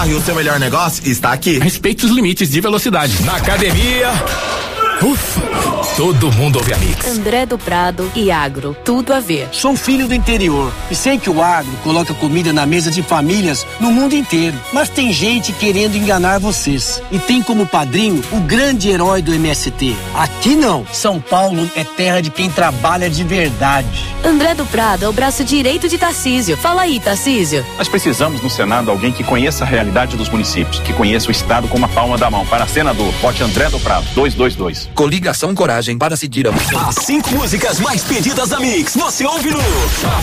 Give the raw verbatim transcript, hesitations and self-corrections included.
E o seu melhor negócio está aqui. Respeite os limites de velocidade. Na academia. Ufa, todo mundo ouve a Mix. André do Prado e agro, tudo a ver. Sou filho do interior e sei que o agro coloca comida na mesa de famílias no mundo inteiro. Mas tem gente querendo enganar vocês. E tem como padrinho o grande herói do M S T. Aqui não. São Paulo é terra de quem trabalha de verdade. André do Prado é o braço direito de Tarcísio. Fala aí, Tarcísio. Nós precisamos no Senado alguém que conheça a realidade dos municípios, que conheça o estado como a palma da mão. Para senador, vote André do Prado, dois dois dois. Coligação Coragem para seguir a... As cinco músicas mais pedidas da Mix, você ouve no